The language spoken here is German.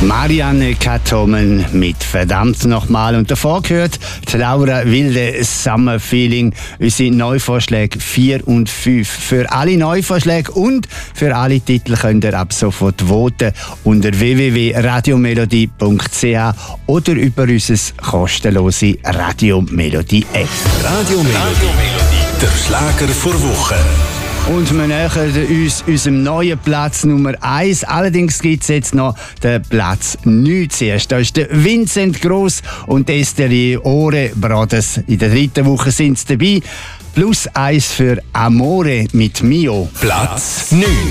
Marianne Kattomen mit «Verdammt nochmal». Und davor gehört die Laura Wilde «Summer Feeling». Unsere Neuvorschläge 4 und 5. Für alle Neuvorschläge und für alle Titel könnt ihr ab sofort voten unter www.radiomelodie.ch oder über unser kostenlose Radio Melodie App. Radio Melodie, der Schlager vor Woche. Und wir nähern uns unserem neuen Platz Nummer 1. Allerdings gibt es jetzt noch den Platz 9 zuerst. Da ist der Vincent Gross und Esteriore Brothers. In der 3. Woche sind sie dabei. +1 für Amore mit Mio. Platz 9.